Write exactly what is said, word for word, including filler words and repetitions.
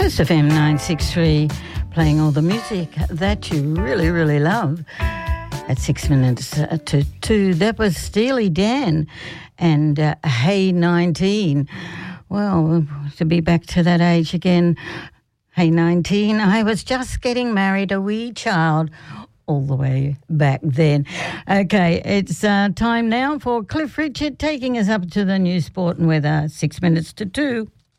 Coast F M nine sixty-three, playing all the music that you really, really love. At six minutes to two, that was Steely Dan and uh, Hey nineteen. Well, to be back to that age again, Hey nineteen, I was just getting married, a wee child, all the way back then. Okay, it's uh, time now for Cliff Richard taking us up to the news, sport and weather, six minutes to two.